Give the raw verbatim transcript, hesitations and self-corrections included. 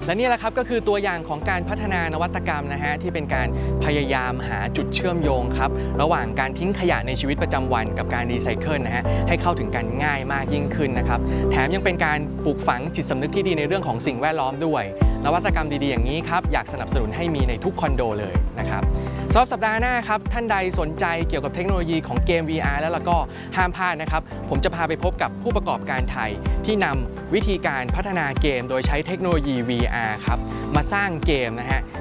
และนี่แหละครับก็คือตัวอย่างของการพัฒนานวัตกรรมนะฮะที่เป็นการพยายามหาจุดเชื่อมโยงครับระหว่างการทิ้งขยะในชีวิตประจำวันกับการรีไซเคิลนะฮะให้เข้าถึงกันง่ายมากยิ่งขึ้นนะครับแถมยังเป็นการปลูกฝังจิตสำนึกที่ดีในเรื่องของสิ่งแวดล้อมด้วยนวัตกรรมดีๆอย่างนี้ครับอยากสนับสนุนให้มีในทุกคอนโดเลยนะครับสำหรับสัปดาห์หน้าครับท่านใดสนใจเกี่ยวกับเทคโนโลยีของเกม วี อาร์ แล้วก็ห้ามพลาดนะครับผมจะพาไปพบกับผู้ประกอบการไทยที่นำวิธีการพัฒนาเกมโดยใช้เทคโนโลยี วี อาร์ ครับมาสร้างเกมนะฮะ